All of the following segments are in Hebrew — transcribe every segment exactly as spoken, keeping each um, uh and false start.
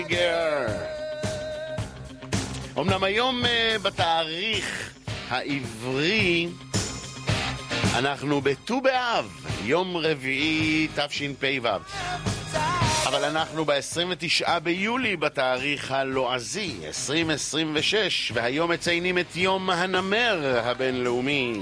אמנם היום בתאריך העברי אנחנו בט"ו באב, יום רביעי תשפ"ו, אבל אנחנו ב-עשרים ותשעה ביולי בתאריך הלועזי עשרים עשרים ושש, והיום מציינים את יום הנמר הבינלאומי.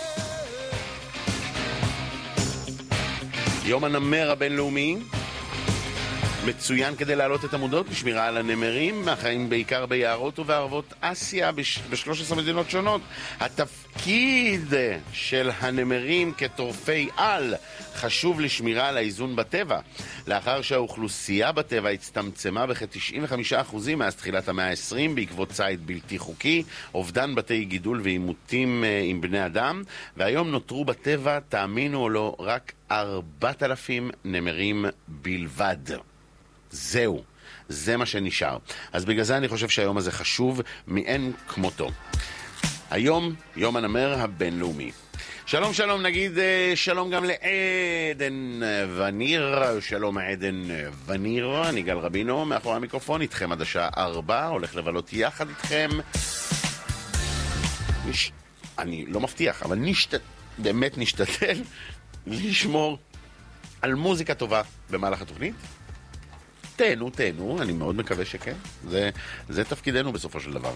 יום הנמר הבינלאומי מצוין כדי להעלות את המודעות לשמירה על הנמרים החיים בעיקר ביערות ובערבות אסיה ב-שלוש עשרה מדינות שונות. התפקיד של הנמרים כטורפי על חשוב לשמירה על האיזון בטבע, לאחר שהאוכלוסייה בטבע הצטמצמה בכ-תשעים וחמישה אחוז מאז תחילת המאה ה-עשרים בעקבות ציד בלתי חוקי, אובדן בתי גידול ועימותים עם בני אדם, והיום נותרו בטבע, תאמינו או לא, רק ארבעת אלפים נמרים בלבד. זהו, זה מה שנשאר. אז בגלל זה אני חושב שהיום הזה חשוב מאין כמותו. היום, יום הנמר הבינלאומי. שלום שלום, נגיד שלום גם לעדן וניר. שלום עדן וניר, אני גל רבינו מאחורי המיקרופון, איתכם עד השעה ארבע, הולך לבלות יחד איתכם. נש... אני לא מבטיח, אבל נשת... באמת נשתתל לשמור על מוזיקה טובה במהלך התוכנית. תהנו, תהנו, אני מאוד מקווה שכן. זה, זה תפקידנו בסופו של דבר.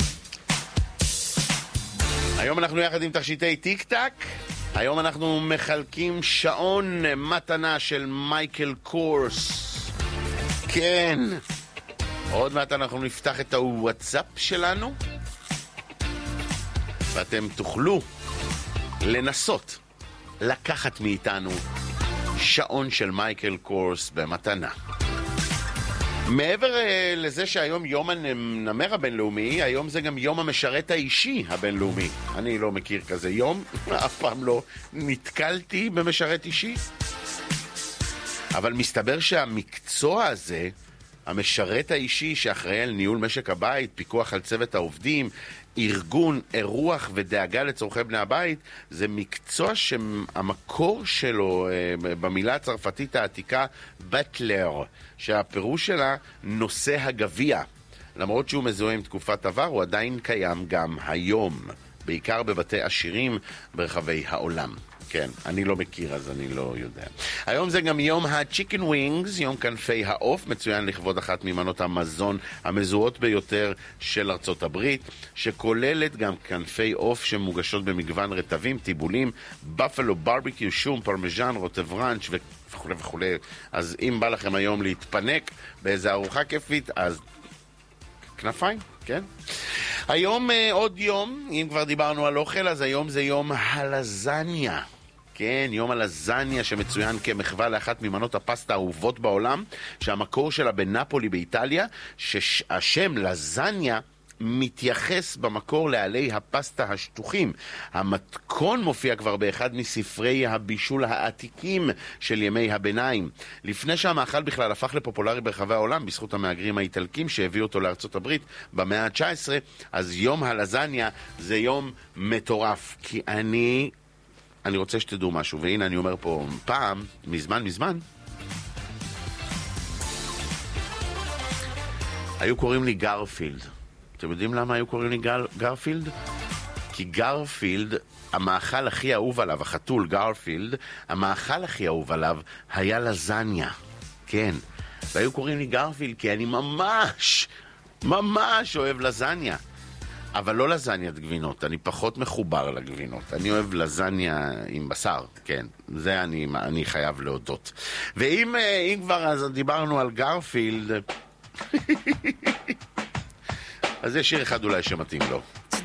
היום אנחנו יחד עם תכשיטי טיק טק. היום אנחנו מחלקים שעון מתנה של מייקל קורס. כן. עוד מעט אנחנו נפתח את הוואטסאפ שלנו, ואתם תוכלו לנסות לקחת מאיתנו שעון של מייקל קורס במתנה. מעבר uh, לזה שהיום יום הנמר הבינלאומי, היום זה גם יום המשרת האישי הבינלאומי. אני לא מכיר כזה יום, אף פעם לא נתקלתי במשרת אישי. אבל מסתבר שהמקצוע הזה, המשרת האישי שאחראי על ניהול משק הבית, פיקוח על צוות העובדים, ארגון, אירוח ודאגה לצורכי בני הבית, זה מקצוע שהמקור שלו במילה הצרפתית העתיקה בטלר, שהפירוש שלה נושא הגביע. למרות שהוא מזוהה עם תקופת עבר, הוא עדיין קיים גם היום, בעיקר בבתי עשירים ברחבי העולם. כן, אני לא מכיר, אז אני לא יודע. היום זה גם יום ה-Chicken Wings, יום כנפי העוף, מצוין לכבוד אחת ממנות המזון המזוהות ביותר של ארצות הברית, שכוללת גם כנפי עוף שמוגשות במגוון רטבים, טיבולים, בפלו, ברביקיו, שום, פרמיז'ן, רוטב רנץ' וכו' וכו'. אז אם בא לכם היום להתפנק באיזו ארוחה כיפית, אז כנפיים, כן? היום עוד יום, אם כבר דיברנו על אוכל, אז היום זה יום הלזניה. כן, יום הלזניה שמצוין כמחווה לאחת ממנות הפסטה האהובות בעולם, שהמקור שלה בנפולי באיטליה, שהשם לזניה מתייחס במקור לעלי הפסטה השטוחים. המתכון מופיע כבר באחד מספרי הבישול העתיקים של ימי הביניים. לפני שהמאכל בכלל הפך לפופולרי ברחבי העולם, בזכות המהגרים האיטלקים שהביאו אותו לארצות הברית במאה ה-תשע עשרה, אז יום הלזניה זה יום מטורף. כי אני, אני רוצה שתדעו משהו, והנה אני אומר פה פעם, מזמן מזמן, היו קוראים לי גרפילד. אתם יודעים למה היו קוראים לי גר, גרפילד? כי גרפילד, המאכל הכי אהוב עליו, החתול גרפילד, המאכל הכי אהוב עליו היה לזניה. כן. והיו קוראים לי גרפילד כי אני ממש, ממש אוהב לזניה. אבל לא לזניית גבינות, אני פחות מחובר לגבינות. אני אוהב לזניה עם בשר, כן. זה אני, אני חייב להודות. ואם אם כבר אז דיברנו על גרפילד, אז יש שיר אחד אולי שמתאים לו.